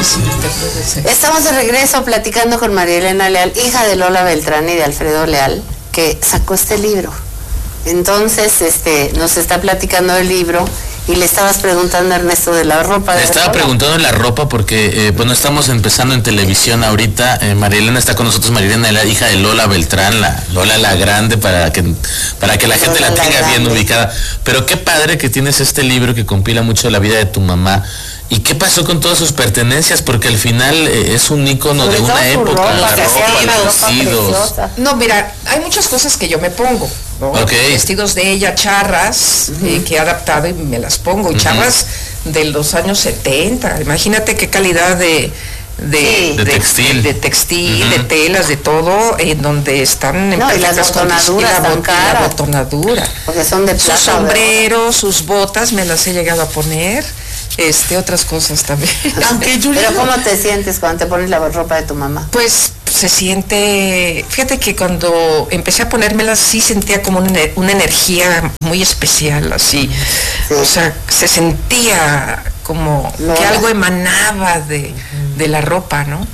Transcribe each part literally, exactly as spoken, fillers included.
sí. Estamos de regreso platicando con María Elena Leal, hija de Lola Beltrán y de Alfredo Leal, que sacó este libro. Entonces, este, nos está platicando el libro y le estabas preguntando a Ernesto de la ropa. Le estaba preguntando de la ropa porque, eh, bueno, estamos empezando en televisión ahorita. Eh, María Elena está con nosotros, María Elena, la hija de Lola Beltrán, la Lola la Grande, para que para que la gente Lola la tenga la bien ubicada. Pero qué padre que tienes este libro que compila mucho de la vida de tu mamá. ¿Y qué pasó con todas sus pertenencias? Porque al final eh, es un ícono de una época, ropa, la ropa, los vestidos. No, mira, hay muchas cosas que yo me pongo, ¿no? Okay. Vestidos de ella, charras, uh-huh. eh, que he adaptado y me las pongo, y uh-huh. charras de los años setenta. Imagínate qué calidad de... De, sí. de, de textil, de, de, textil, uh-huh. de telas, de todo, en donde están en no, y las botonaduras, y la, bot, la botonadura, porque son de plata, sus sombreros, sus botas, me las he llegado a poner. Este, otras cosas también. Aunque Julia, pero ¿cómo te sientes cuando te pones la ropa de tu mamá? Pues se siente, fíjate que cuando empecé a ponérmela sí sentía como una, una energía muy especial, así, sí. O sea, se sentía como no, que algo emanaba de, de la ropa, ¿no?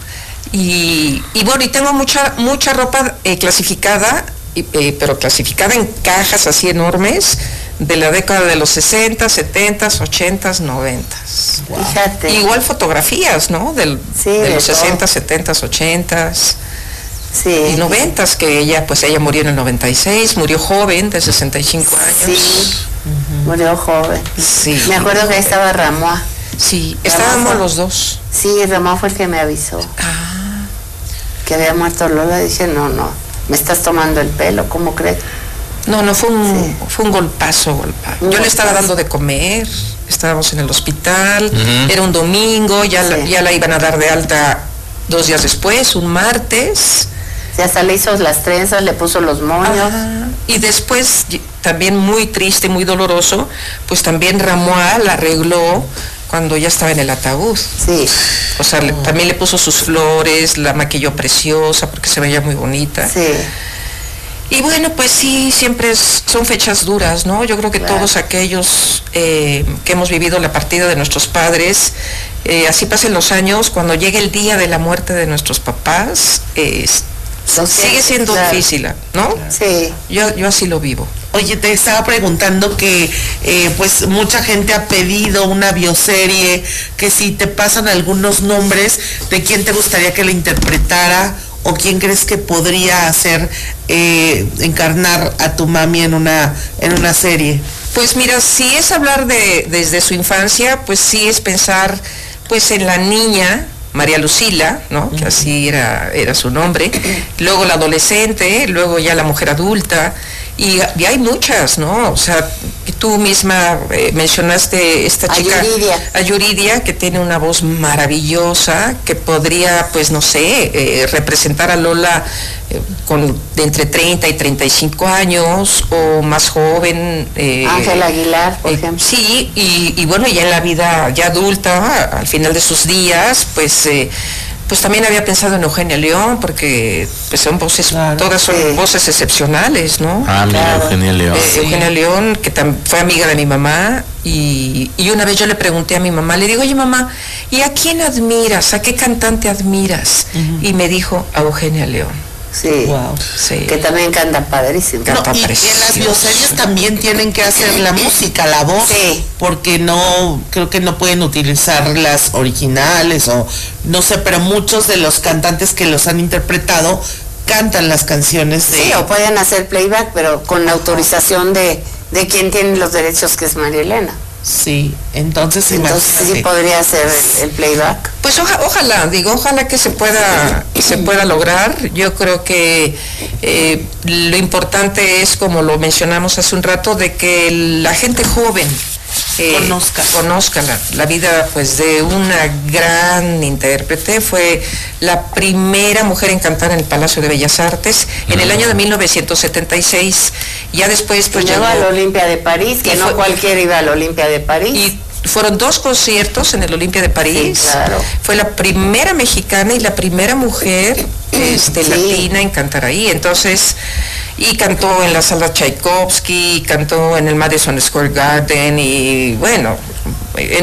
Y, y bueno, y tengo mucha, mucha ropa eh, clasificada, eh, pero clasificada en cajas así enormes, de la década de los sesenta, setenta, ochenta, noventa. Wow. Fíjate. Igual fotografías, ¿no? Del, sí, de, de los todo. sesenta, setenta, ochenta sí. y noventa, que ella, pues ella murió en el noventa y seis, murió joven, de sesenta y cinco años. Sí, uh-huh. Murió joven. Sí. Me acuerdo que ahí estaba Ramón. Sí, estábamos los dos. Sí, Ramón fue el que me avisó. Ah. Que había muerto Lola. Dije, no, no, me estás tomando el pelo, ¿cómo crees? No, no, fue un, sí. fue un golpazo, golpazo. Yo golpazo. Le estaba dando de comer, estábamos en el hospital, uh-huh. Era un domingo, ya, sí. la, ya la iban a dar de alta dos días después, un martes. Ya hasta le hizo las trenzas, le puso los moños. Ajá. Y después, también muy triste, muy doloroso, pues también Ramón la arregló cuando ya estaba en el ataúd. Sí. O sea, oh. le, también le puso sus flores, la maquilló preciosa porque se veía muy bonita. Sí. Y bueno, pues sí, siempre es, son fechas duras, ¿no? Yo creo que claro. Todos aquellos eh, que hemos vivido la partida de nuestros padres, eh, así pasen los años, cuando llegue el día de la muerte de nuestros papás, eh, sigue siendo claro. Difícil, ¿no? Sí. Yo, yo así lo vivo. Oye, te estaba preguntando que eh, pues mucha gente ha pedido una bioserie, que si te pasan algunos nombres de quién te gustaría que la interpretara, o quién crees que podría hacer eh, encarnar a tu mami en una en una serie. Pues mira, si es hablar de desde su infancia, pues sí es pensar pues en la niña María Lucila, ¿no? Que así era era su nombre, luego la adolescente, luego ya la mujer adulta, y, y hay muchas, ¿no? O sea, tú misma eh, mencionaste esta chica, Ayuridia. Ayuridia, que tiene una voz maravillosa, que podría, pues no sé, eh, representar a Lola eh, con de entre treinta y treinta y cinco años, o más joven. Eh, Ángel Aguilar, por eh, ejemplo. Sí, y, y bueno, ya en la vida ya adulta, al final de sus días, pues... Eh, pues también había pensado en Eugenia León, porque pues son voces, claro, todas son sí. voces excepcionales, ¿no? Ah, mira, claro. Eugenia León. Eh, sí. Eugenia León, que tam, fue amiga de mi mamá, y, y una vez yo le pregunté a mi mamá, le digo, oye mamá, ¿y a quién admiras? ¿A qué cantante admiras? Uh-huh. Y me dijo, a Eugenia León. Sí, wow. Sí, que también canta padrísimo. Canta no, y precioso. En las bioseries también tienen que hacer la música, la voz, sí. Porque no, creo que no pueden utilizar las originales o no sé, pero muchos de los cantantes que los han interpretado cantan las canciones de... Sí, o pueden hacer playback, pero con la autorización de, de quien tiene los derechos, que es María Elena. Sí, entonces, entonces sí podría ser el, el playback. Pues oja, ojalá, digo, ojalá que se pueda, se pueda lograr. Yo creo que eh, lo importante es, como lo mencionamos hace un rato, de que la gente joven eh, conozca, conozca la, la vida pues de una gran intérprete. Fue la primera mujer en cantar en el Palacio de Bellas Artes uh-huh. en el año de mil novecientos setenta y seis. Ya después pues llegó a la Olimpia de París, que no fue, cualquiera iba a la Olimpia de París. Y fueron dos conciertos en el Olimpia de París. Sí, claro. Fue la primera mexicana y la primera mujer este, sí. latina en cantar ahí. Entonces, y cantó en la sala Tchaikovsky, cantó en el Madison Square Garden, y bueno, en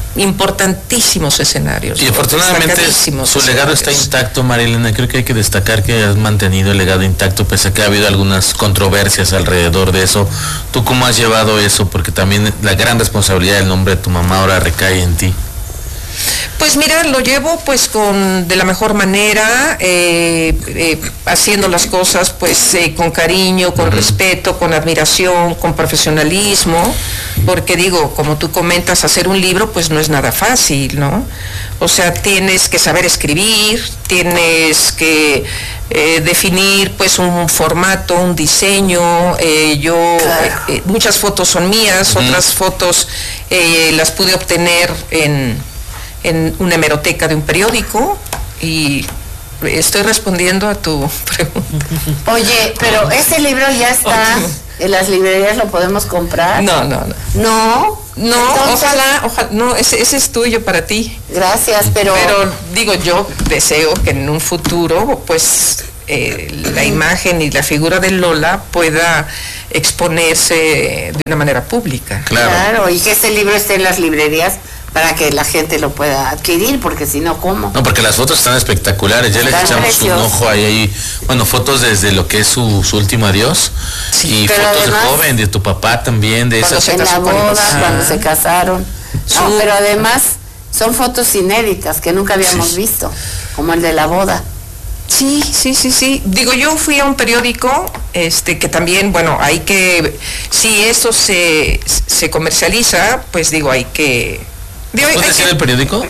importantísimos escenarios. Y afortunadamente su legado está intacto, Marielena. Creo que hay que destacar que has mantenido el legado intacto, pese a que ha habido algunas controversias alrededor de eso. ¿Tú cómo has llevado eso? Porque también la gran responsabilidad del nombre de tu mamá ahora recae en ti. Pues mira, lo llevo pues con de la mejor manera, eh, eh, haciendo las cosas pues eh, con cariño, con uh-huh. respeto, con admiración, con profesionalismo, porque digo, como tú comentas, hacer un libro pues no es nada fácil, ¿no? O sea, tienes que saber escribir, tienes que eh, definir pues un formato, un diseño, eh, yo, claro. eh, muchas fotos son mías, uh-huh. otras fotos eh, las pude obtener en... en una hemeroteca de un periódico y estoy respondiendo a tu pregunta. Oye, pero ese libro ya está en las librerías, ¿lo podemos comprar? No, no, no. ¿No? No, Entonces, ojalá, ojalá, no, ese, ese es tuyo para ti. Gracias, pero... Pero digo, yo deseo que en un futuro, pues, eh, la imagen y la figura de Lola pueda exponerse de una manera pública. Claro, claro, y que ese libro esté en las librerías para que la gente lo pueda adquirir, porque si no, ¿cómo? No, porque las fotos están espectaculares, ya les echamos precioso. Un ojo ahí, ahí, bueno, fotos desde lo que es su, su último adiós, sí, y fotos además, de joven, de tu papá también, de esas en la boda, ah. cuando se casaron, su... no, pero además son fotos inéditas que nunca habíamos sí. visto, como el de la boda. Sí, sí, sí, sí. Digo, yo fui a un periódico, este, que también, bueno, hay que, si eso se, se comercializa, pues digo, hay que... ¿Puede decir que, el periódico?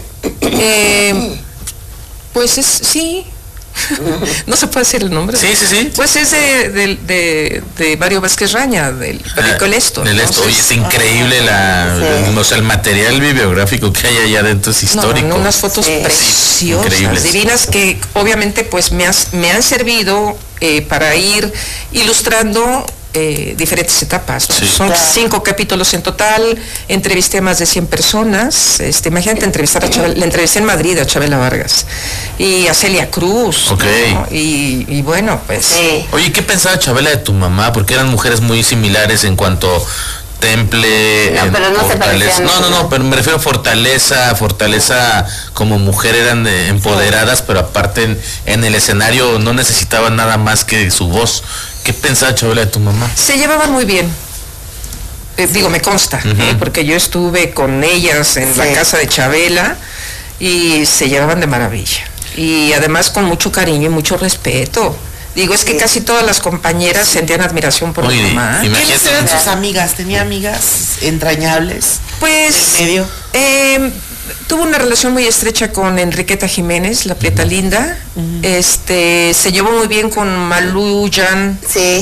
Eh, pues es, sí. No se puede decir el nombre. Sí, sí, sí. Pues es de, de, de, de Mario Vázquez Raña, del periódico El Esto. El Esto, oye, es increíble la, sí. el, o sea, el material bibliográfico que hay allá adentro es histórico. No, no, unas fotos sí. preciosas, sí, divinas, que obviamente pues me, has, me han servido eh, para ir ilustrando Eh, diferentes etapas, ¿no? Sí. Son claro. cinco capítulos en total, entrevisté a más de cien personas, este, imagínate entrevistar a Chabela, la entrevisté en Madrid a Chabela Vargas y a Celia Cruz, okay. ¿no? y, y bueno, pues... Sí. Oye, ¿qué pensaba Chabela de tu mamá? Porque eran mujeres muy similares en cuanto temple, no, pero no fortaleza, se no, no, no, pero me refiero a fortaleza, fortaleza como mujer, eran eh, empoderadas, pero aparte en, en el escenario no necesitaban nada más que su voz. ¿Qué pensaba Chabela de tu mamá? Se llevaban muy bien. Eh, digo, me consta, uh-huh. ¿eh? Porque yo estuve con ellas en sí. la casa de Chabela y se llevaban de maravilla. Y además con mucho cariño y mucho respeto. Digo, es que sí. casi todas las compañeras sentían admiración por mi mamá. ¿Quiénes eran sus amigas? ¿Tenía amigas entrañables? Pues... ¿En medio? Eh, tuvo una relación muy estrecha con Enriqueta Jiménez, la prieta uh-huh. linda. Uh-huh. Este, se llevó muy bien con Malú Jan sí.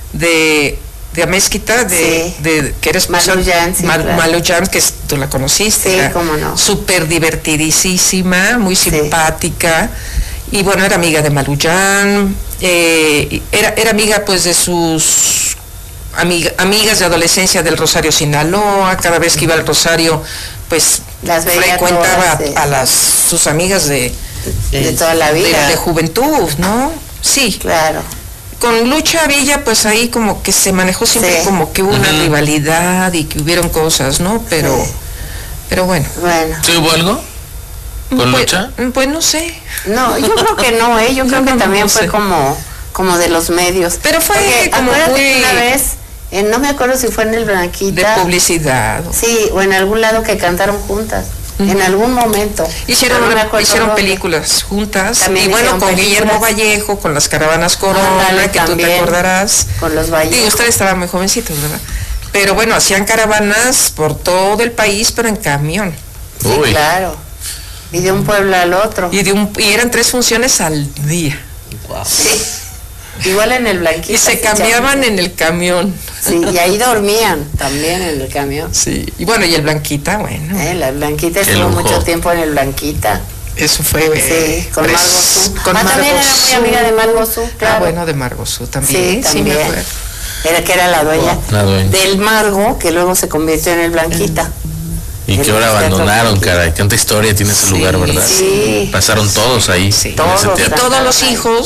de, de Amezquita, de, sí. de, que eres Malú Jan, sí, Mal, claro. Malú Jan, que es, tú la conociste. Sí, cómo no. Súper divertidísima, muy simpática. Sí. Y bueno, era amiga de Malú Jan, eh, era, era amiga pues de sus amiga, amigas de adolescencia del Rosario Sinaloa. Cada vez que iba al Rosario pues las frecuentaba todas, sí. a las sus amigas de, de, de toda la vida, de, de juventud, ¿no? Sí, claro. Con Lucha Villa pues ahí como que se manejó siempre sí. como que hubo una uh-huh. rivalidad y que hubieron cosas, ¿no? Pero sí. pero bueno. Bueno. ¿Sí hubo algo con pues, Lucha? Pues no sé. No, yo creo que no, ¿eh? Yo creo no, que no, también no fue sé. como como de los medios. Pero fue porque, como muy... una vez Eh, no me acuerdo si fue en el Blanquita. De publicidad. Sí, o en algún lado que cantaron juntas. Uh-huh. En algún momento. Hicieron, no hicieron películas juntas. También y bueno, con películas. Guillermo Vallejo, con las Caravanas Corona, ah, que también, tú te acordarás. Con los Vallejo. Y ustedes estaban muy jovencitos, ¿verdad? Pero bueno, hacían caravanas por todo el país, pero en camión. Sí, Uy. claro. Y de un pueblo al otro. Y, de un, y eran tres funciones al día. Wow. Sí. Igual en el Blanquita. Y se cambiaban en el camión. Sí, y ahí dormían también en el camión. Sí, y bueno, y el Blanquita, bueno. Eh, la Blanquita estuvo mucho tiempo en el Blanquita. Eso fue. Sí, con pres, Margo Su. Con ah, Margo también era muy amiga de Margo Su, claro. Ah, bueno, de Margo Su también. Sí, también. Sí, me acuerdo. Era que era la dueña, oh, la dueña del Margo, que luego se convirtió en el Blanquita. Y que ahora abandonaron, caray. Tanta historia tiene ese sí, lugar, ¿verdad? Sí. Pasaron todos ahí. Sí. Todos, y todos los hijos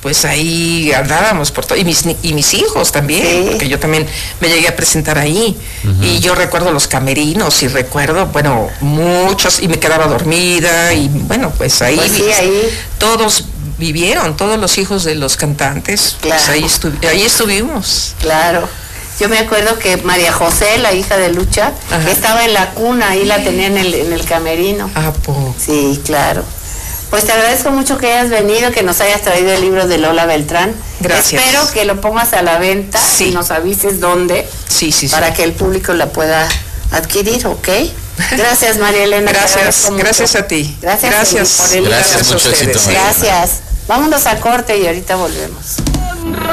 pues ahí andábamos por todo, y mis, y mis hijos también, sí. Porque yo también me llegué a presentar ahí, uh-huh. Y yo recuerdo los camerinos, y recuerdo, bueno, muchos, y me quedaba dormida, y bueno, pues ahí, pues sí, ahí. todos vivieron, todos los hijos de los cantantes, claro. Pues ahí, estu- ahí estuvimos. Claro. Yo me acuerdo que María José, la hija de Lucha, ajá. Estaba en la cuna, ahí la tenía en el, en el camerino. Ah, po. Sí, claro. Pues te agradezco mucho que hayas venido, que nos hayas traído el libro de Lola Beltrán. Gracias. Espero que lo pongas a la venta, sí. Y nos avises dónde, sí, sí, sí. Para que el público la pueda adquirir, ¿ok? Gracias, María Elena. Gracias, gracias a ti. Gracias, gracias, por el gracias, mucho éxito. Gracias. Vámonos a corte y ahorita volvemos.